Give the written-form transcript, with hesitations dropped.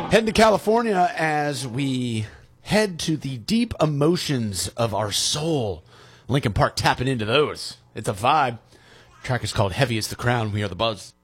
Heading to California as we head to the deep emotions of our soul. Linkin Park tapping into those. It's a vibe. The track is called Heavy as the Crown. We are the Buzz.